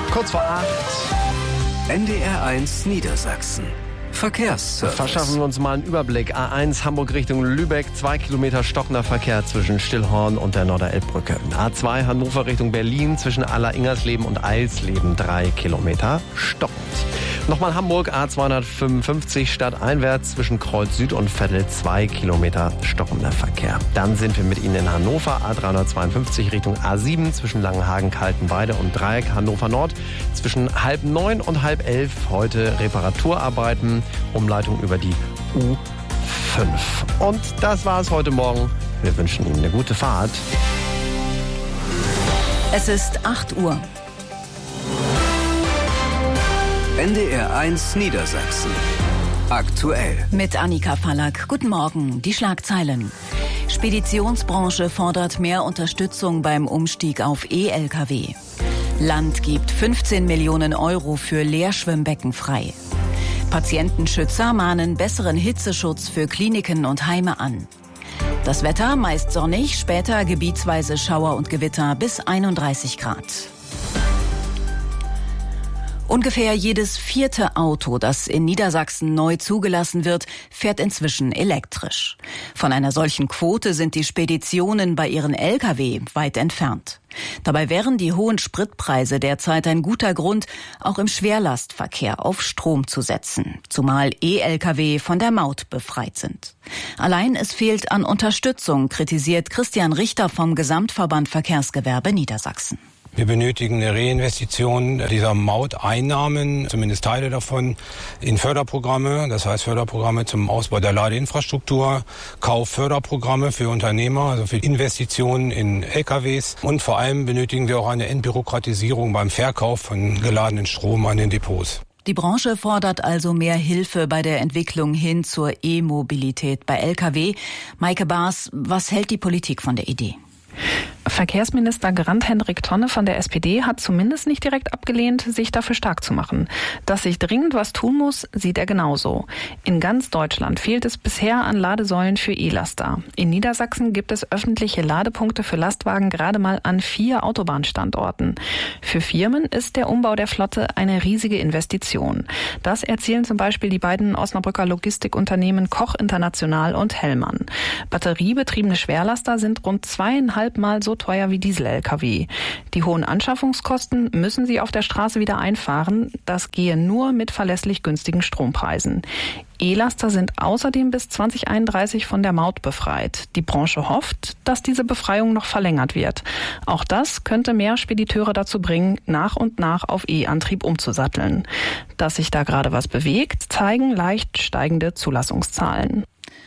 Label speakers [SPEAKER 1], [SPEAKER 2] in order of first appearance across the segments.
[SPEAKER 1] Kurz vor 8.
[SPEAKER 2] NDR1 Niedersachsen. Verkehrsservice.
[SPEAKER 1] Verschaffen wir uns mal einen Überblick. A1 Hamburg Richtung Lübeck, 2 Kilometer stockender Verkehr zwischen Stillhorn und der Norderelbbrücke. A2 Hannover Richtung Berlin zwischen Aller-Ingersleben und Eilsleben, 3 Kilometer stockend. Nochmal Hamburg, A255 stadteinwärts zwischen Kreuz Süd und Veddel, 2 Kilometer stockender Verkehr. Dann sind wir mit Ihnen in Hannover, A352 Richtung A7 zwischen Langenhagen, Kaltenweide und Dreieck, Hannover Nord zwischen 8:30 und 10:30 heute Reparaturarbeiten, Umleitung über die U5. Und das war es heute Morgen. Wir wünschen Ihnen eine gute Fahrt.
[SPEAKER 3] Es ist 8 Uhr.
[SPEAKER 2] NDR1 Niedersachsen. Aktuell.
[SPEAKER 3] Mit Annika Fallack. Guten Morgen. Die Schlagzeilen. Speditionsbranche fordert mehr Unterstützung beim Umstieg auf E-Lkw. Land gibt 15 Millionen Euro für Leerschwimmbecken frei. Patientenschützer mahnen besseren Hitzeschutz für Kliniken und Heime an. Das Wetter meist sonnig, später gebietsweise Schauer und Gewitter bis 31 Grad. Ungefähr jedes 4. Auto, das in Niedersachsen neu zugelassen wird, fährt inzwischen elektrisch. Von einer solchen Quote sind die Speditionen bei ihren Lkw weit entfernt. Dabei wären die hohen Spritpreise derzeit ein guter Grund, auch im Schwerlastverkehr auf Strom zu setzen, zumal E-Lkw von der Maut befreit sind. Allein es fehlt an Unterstützung, kritisiert Christian Richter vom Gesamtverband Verkehrsgewerbe Niedersachsen.
[SPEAKER 4] Wir benötigen eine Reinvestition dieser Mauteinnahmen, zumindest Teile davon, in Förderprogramme. Das heißt Förderprogramme zum Ausbau der Ladeinfrastruktur, Kaufförderprogramme für Unternehmer, also für Investitionen in LKWs. Und vor allem benötigen wir auch eine Entbürokratisierung beim Verkauf von geladenen Strom an den Depots.
[SPEAKER 3] Die Branche fordert also mehr Hilfe bei der Entwicklung hin zur E-Mobilität bei Lkw. Maike Baas, was hält die Politik von der Idee?
[SPEAKER 5] Verkehrsminister Grant-Hendrik Tonne von der SPD hat zumindest nicht direkt abgelehnt, sich dafür stark zu machen. Dass sich dringend was tun muss, sieht er genauso. In ganz Deutschland fehlt es bisher an Ladesäulen für E-Laster. In Niedersachsen gibt es öffentliche Ladepunkte für Lastwagen gerade mal an 4 Autobahnstandorten. Für Firmen ist der Umbau der Flotte eine riesige Investition. Das erzählen zum Beispiel die beiden Osnabrücker Logistikunternehmen Koch International und Hellmann. Batteriebetriebene Schwerlaster sind rund 2,5 Mal so teuer wie Diesel-Lkw. Die hohen Anschaffungskosten müssen sie auf der Straße wieder einfahren. Das gehe nur mit verlässlich günstigen Strompreisen. E-Laster sind außerdem bis 2031 von der Maut befreit. Die Branche hofft, dass diese Befreiung noch verlängert wird. Auch das könnte mehr Spediteure dazu bringen, nach und nach auf E-Antrieb umzusatteln. Dass sich da gerade was bewegt, zeigen leicht steigende Zulassungszahlen.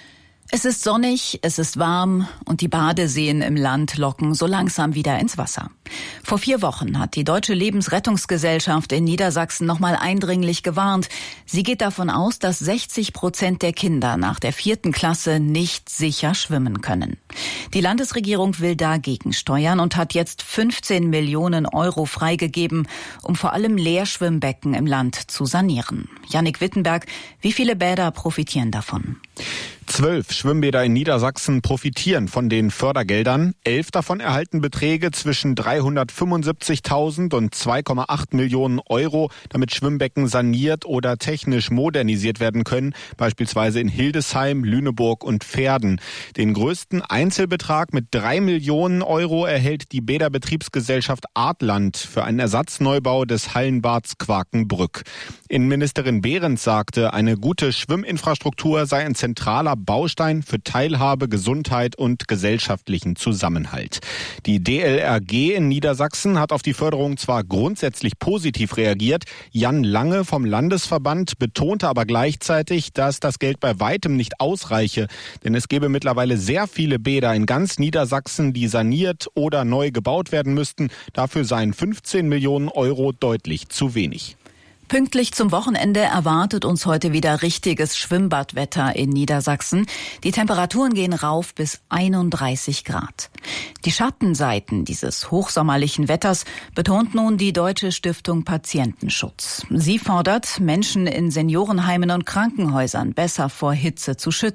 [SPEAKER 3] Es ist sonnig, es ist warm und die Badeseen im Land locken so langsam wieder ins Wasser. Vor 4 Wochen hat die Deutsche Lebensrettungsgesellschaft in Niedersachsen nochmal eindringlich gewarnt. Sie geht davon aus, dass 60% der Kinder nach der 4. Klasse nicht sicher schwimmen können. Die Landesregierung will dagegen steuern und hat jetzt 15 Millionen Euro freigegeben, um vor allem Leerschwimmbecken im Land zu sanieren. Jannik Wittenberg, wie viele Bäder profitieren davon?
[SPEAKER 6] 12 Schwimmbäder in Niedersachsen profitieren von den Fördergeldern. 11 davon erhalten Beträge zwischen 375.000 und 2,8 Millionen Euro, damit Schwimmbecken saniert oder technisch modernisiert werden können, beispielsweise in Hildesheim, Lüneburg und Verden. Den größten Einzelbetrag mit 3 Millionen Euro erhält die Bäderbetriebsgesellschaft Artland für einen Ersatzneubau des Hallenbads Quakenbrück. Innenministerin Behrens sagte, eine gute Schwimminfrastruktur sei ein zentraler Baustein für Teilhabe, Gesundheit und gesellschaftlichen Zusammenhalt. Die DLRG in Niedersachsen hat auf die Förderung zwar grundsätzlich positiv reagiert, Jan Lange vom Landesverband betonte aber gleichzeitig, dass das Geld bei weitem nicht ausreiche, denn es gäbe mittlerweile sehr viele Bäder in ganz Niedersachsen, die saniert oder neu gebaut werden müssten. Dafür seien 15 Millionen Euro deutlich zu wenig.
[SPEAKER 3] Pünktlich zum Wochenende erwartet uns heute wieder richtiges Schwimmbadwetter in Niedersachsen. Die Temperaturen gehen rauf bis 31 Grad. Die Schattenseiten dieses hochsommerlichen Wetters betont nun die Deutsche Stiftung Patientenschutz. Sie fordert, Menschen in Seniorenheimen und Krankenhäusern besser vor Hitze zu schützen.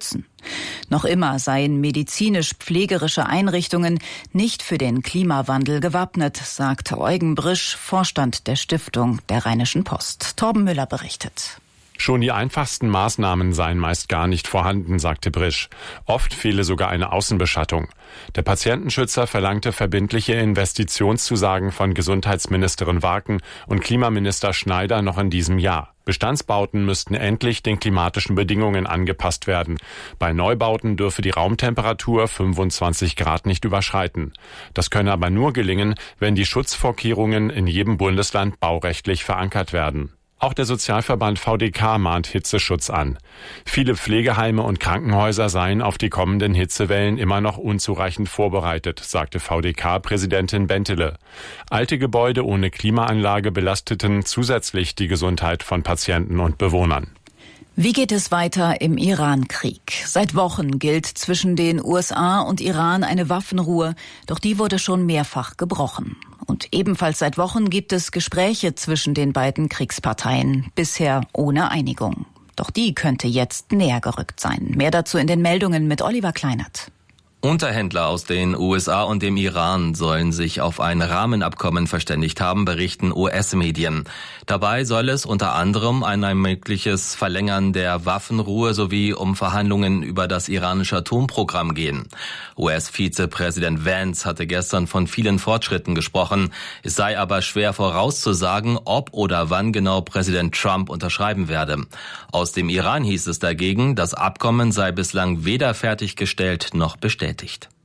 [SPEAKER 3] Noch immer seien medizinisch-pflegerische Einrichtungen nicht für den Klimawandel gewappnet, sagt Eugen Brisch, Vorstand der Stiftung der Rheinischen Post. Torben Müller berichtet.
[SPEAKER 7] Schon die einfachsten Maßnahmen seien meist gar nicht vorhanden, sagte Brisch. Oft fehle sogar eine Außenbeschattung. Der Patientenschützer verlangte verbindliche Investitionszusagen von Gesundheitsministerin Warken und Klimaminister Schneider noch in diesem Jahr. Bestandsbauten müssten endlich den klimatischen Bedingungen angepasst werden. Bei Neubauten dürfe die Raumtemperatur 25 Grad nicht überschreiten. Das könne aber nur gelingen, wenn die Schutzvorkehrungen in jedem Bundesland baurechtlich verankert werden. Auch der Sozialverband VDK mahnt Hitzeschutz an. Viele Pflegeheime und Krankenhäuser seien auf die kommenden Hitzewellen immer noch unzureichend vorbereitet, sagte VDK-Präsidentin Bentele. Alte Gebäude ohne Klimaanlage belasteten zusätzlich die Gesundheit von Patienten und Bewohnern.
[SPEAKER 3] Wie geht es weiter im Iran-Krieg? Seit Wochen gilt zwischen den USA und Iran eine Waffenruhe, doch die wurde schon mehrfach gebrochen. Und ebenfalls seit Wochen gibt es Gespräche zwischen den beiden Kriegsparteien, bisher ohne Einigung. Doch die könnte jetzt näher gerückt sein. Mehr dazu in den Meldungen mit Oliver Kleinert.
[SPEAKER 8] Unterhändler aus den USA und dem Iran sollen sich auf ein Rahmenabkommen verständigt haben, berichten US-Medien. Dabei soll es unter anderem ein mögliches Verlängern der Waffenruhe sowie um Verhandlungen über das iranische Atomprogramm gehen. US-Vizepräsident Vance hatte gestern von vielen Fortschritten gesprochen. Es sei aber schwer vorauszusagen, ob oder wann genau Präsident Trump unterschreiben werde. Aus dem Iran hieß es dagegen, das Abkommen sei bislang weder fertiggestellt noch bestätigt.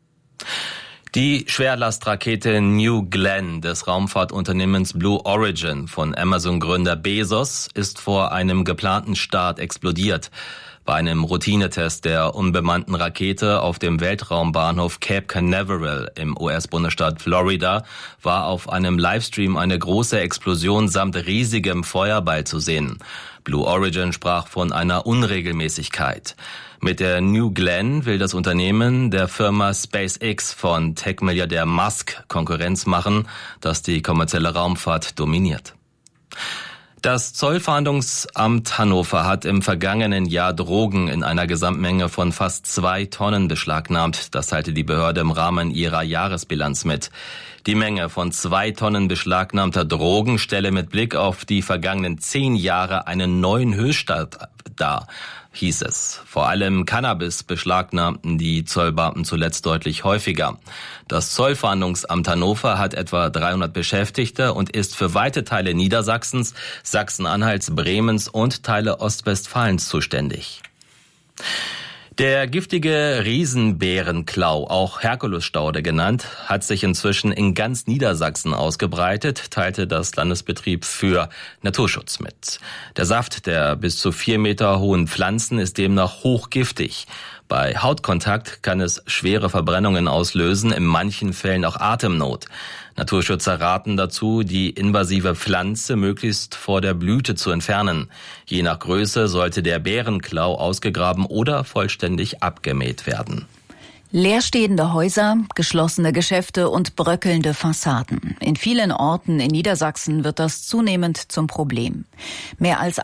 [SPEAKER 8] Die Schwerlastrakete New Glenn des Raumfahrtunternehmens Blue Origin von Amazon-Gründer Bezos ist vor einem geplanten Start explodiert. Bei einem Routinetest der unbemannten Rakete auf dem Weltraumbahnhof Cape Canaveral im US-Bundesstaat Florida war auf einem Livestream eine große Explosion samt riesigem Feuerball zu sehen. Blue Origin sprach von einer Unregelmäßigkeit. Mit der New Glenn will das Unternehmen der Firma SpaceX von Tech-Milliardär Musk Konkurrenz machen, das die kommerzielle Raumfahrt dominiert. Das Zollfahndungsamt Hannover hat im vergangenen Jahr Drogen in einer Gesamtmenge von fast 2 Tonnen beschlagnahmt. Das teilte die Behörde im Rahmen ihrer Jahresbilanz mit. Die Menge von 2 Tonnen beschlagnahmter Drogen stelle mit Blick auf die vergangenen 10 Jahre einen neuen Höchststand dar, hieß es. Vor allem Cannabis beschlagnahmten die Zollbeamten zuletzt deutlich häufiger. Das Zollfahndungsamt Hannover hat etwa 300 Beschäftigte und ist für weite Teile Niedersachsens, Sachsen-Anhalts, Bremens und Teile Ostwestfalens zuständig. Der giftige Riesenbärenklau, auch Herkulesstaude genannt, hat sich inzwischen in ganz Niedersachsen ausgebreitet, teilte das Landesbetrieb für Naturschutz mit. Der Saft der bis zu 4 Meter hohen Pflanzen ist demnach hochgiftig. Bei Hautkontakt kann es schwere Verbrennungen auslösen, in manchen Fällen auch Atemnot. Naturschützer raten dazu, die invasive Pflanze möglichst vor der Blüte zu entfernen. Je nach Größe sollte der Bärenklau ausgegraben oder vollständig abgemäht werden.
[SPEAKER 3] Leerstehende Häuser, geschlossene Geschäfte und bröckelnde Fassaden. In vielen Orten in Niedersachsen wird das zunehmend zum Problem. Mehr als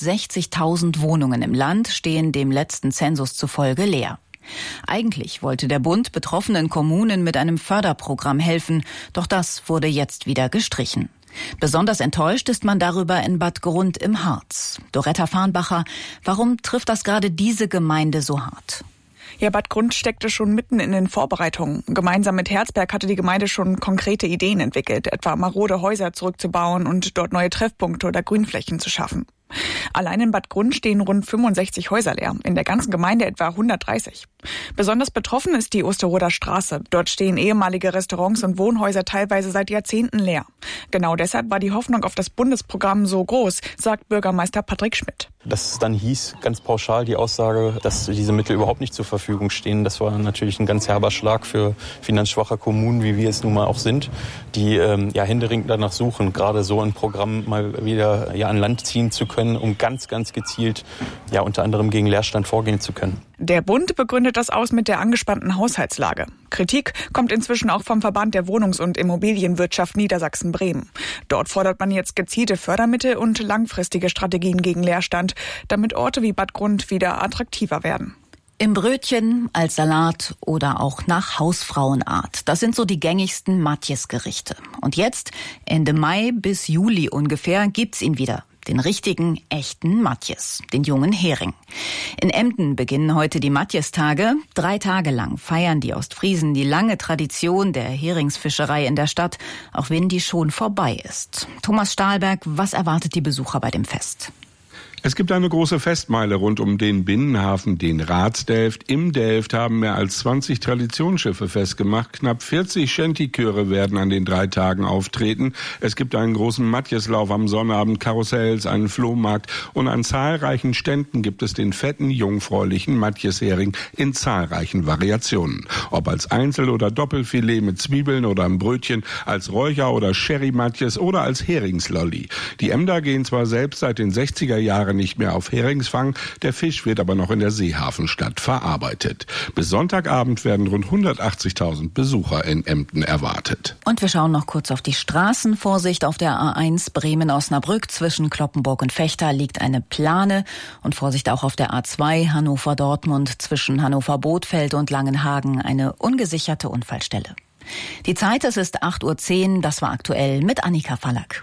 [SPEAKER 3] 160.000 Wohnungen im Land stehen dem letzten Zensus zufolge leer. Eigentlich wollte der Bund betroffenen Kommunen mit einem Förderprogramm helfen, doch das wurde jetzt wieder gestrichen. Besonders enttäuscht ist man darüber in Bad Grund im Harz. Doretta Farnbacher, warum trifft das gerade diese Gemeinde so hart?
[SPEAKER 9] Ja, Bad Grund steckte schon mitten in den Vorbereitungen. Gemeinsam mit Herzberg hatte die Gemeinde schon konkrete Ideen entwickelt, etwa marode Häuser zurückzubauen und dort neue Treffpunkte oder Grünflächen zu schaffen. Allein in Bad Grund stehen rund 65 Häuser leer, in der ganzen Gemeinde etwa 130. Besonders betroffen ist die Osterroder Straße. Dort stehen ehemalige Restaurants und Wohnhäuser teilweise seit Jahrzehnten leer. Genau deshalb war die Hoffnung auf das Bundesprogramm so groß, sagt Bürgermeister Patrick Schmidt.
[SPEAKER 10] Dass es dann hieß, ganz pauschal die Aussage, dass diese Mittel überhaupt nicht zur Verfügung stehen, das war natürlich ein ganz herber Schlag für finanzschwache Kommunen, wie wir es nun mal auch sind, die händeringend danach suchen, gerade so ein Programm mal wieder an Land ziehen zu können, um ganz, ganz gezielt unter anderem gegen Leerstand vorgehen zu können.
[SPEAKER 9] Der Bund begründet das aus mit der angespannten Haushaltslage. Kritik kommt inzwischen auch vom Verband der Wohnungs- und Immobilienwirtschaft Niedersachsen-Bremen. Dort fordert man jetzt gezielte Fördermittel und langfristige Strategien gegen Leerstand, damit Orte wie Bad Grund wieder attraktiver werden.
[SPEAKER 3] Im Brötchen, als Salat oder auch nach Hausfrauenart. Das sind so die gängigsten Matjes-Gerichte. Und jetzt, Ende Mai bis Juli ungefähr, gibt's ihn wieder. Den richtigen, echten Matjes, den jungen Hering. In Emden beginnen heute die Matjes-Tage. 3 Tage lang feiern die Ostfriesen die lange Tradition der Heringsfischerei in der Stadt, auch wenn die schon vorbei ist. Thomas Stahlberg, was erwartet die Besucher bei dem Fest?
[SPEAKER 11] Es gibt eine große Festmeile rund um den Binnenhafen, den Ratsdelft. Im Delft haben mehr als 20 Traditionsschiffe festgemacht. Knapp 40 Shanty-Chöre werden an den 3 Tagen auftreten. Es gibt einen großen Matjeslauf am Sonnabend, Karussells, einen Flohmarkt und an zahlreichen Ständen gibt es den fetten, jungfräulichen Matjeshering in zahlreichen Variationen. Ob als Einzel- oder Doppelfilet mit Zwiebeln oder am Brötchen, als Räucher- oder Sherry-Matjes oder als Heringslolli. Die Emder gehen zwar selbst seit den 60er Jahren nicht mehr auf Heringsfang, der Fisch wird aber noch in der Seehafenstadt verarbeitet. Bis Sonntagabend werden rund 180.000 Besucher in Emden erwartet.
[SPEAKER 3] Und wir schauen noch kurz auf die Straßen. Vorsicht, auf der A1 Bremen-Osnabrück zwischen Cloppenburg und Vechta liegt eine Plane. Und Vorsicht auch auf der A2 Hannover-Dortmund zwischen Hannover-Bothfeld und Langenhagen, eine ungesicherte Unfallstelle. Die Zeit, es ist 8:10 Uhr, das war aktuell mit Annika Fallack.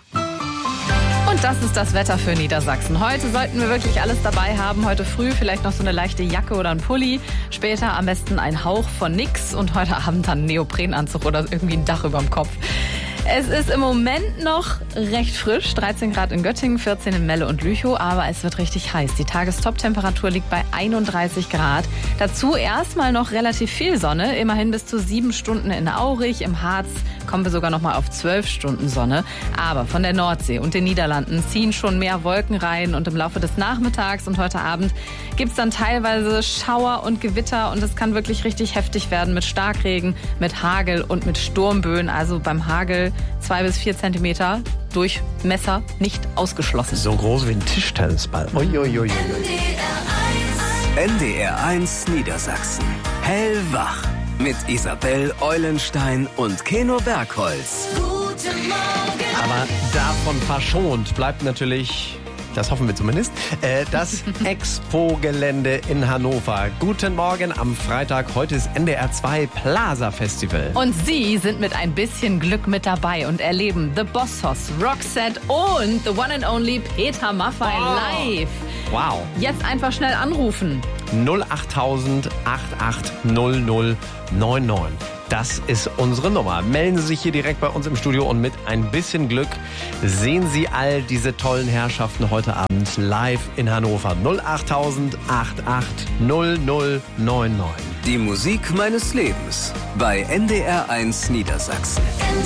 [SPEAKER 5] Und das ist das Wetter für Niedersachsen. Heute sollten wir wirklich alles dabei haben. Heute früh vielleicht noch so eine leichte Jacke oder ein Pulli. Später am besten ein Hauch von nix. Und heute Abend dann ein Neoprenanzug oder irgendwie ein Dach überm Kopf. Es ist im Moment noch recht frisch. 13 Grad in Göttingen, 14 in Melle und Lüchow. Aber es wird richtig heiß. Die Tagestop-Temperatur liegt bei 31 Grad. Dazu erstmal noch relativ viel Sonne. Immerhin bis zu 7 Stunden in Aurich. Im Harz kommen wir sogar noch mal auf 12 Stunden Sonne. Aber von der Nordsee und den Niederlanden ziehen schon mehr Wolken rein. Und im Laufe des Nachmittags und heute Abend gibt es dann teilweise Schauer und Gewitter. Und es kann wirklich richtig heftig werden mit Starkregen, mit Hagel und mit Sturmböen. Also beim Hagel 2 bis 4 Zentimeter, Durchmesser nicht ausgeschlossen.
[SPEAKER 1] So groß wie ein Tischtennisball. Uiuiui.
[SPEAKER 2] NDR1 Niedersachsen. Hellwach. Mit Isabel Eulenstein und Keno Bergholz.
[SPEAKER 1] Guten Morgen. Aber davon verschont bleibt natürlich, das hoffen wir zumindest, das Expo-Gelände in Hannover. Guten Morgen am Freitag. Heute ist NDR 2 Plaza Festival.
[SPEAKER 5] Und Sie sind mit ein bisschen Glück mit dabei und erleben The Boss Hoss, Roxette und the one and only Peter Maffay live.
[SPEAKER 1] Wow.
[SPEAKER 5] Jetzt einfach schnell anrufen.
[SPEAKER 1] 08000 880099. Das ist unsere Nummer. Melden Sie sich hier direkt bei uns im Studio und mit ein bisschen Glück sehen Sie all diese tollen Herrschaften heute Abend live in Hannover. 08000 880099.
[SPEAKER 2] Die Musik meines Lebens bei NDR1 Niedersachsen.